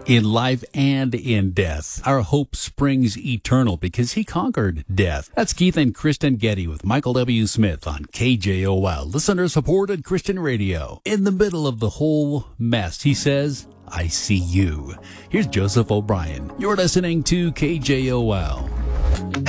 In life and in death, our hope springs eternal because he conquered death. That's Keith and Kristen Getty with Michael W. Smith on KJOL, listener-supported Christian radio. In the middle of the whole mess, he says, I see you. Here's Joseph O'Brien. You're listening to KJOL.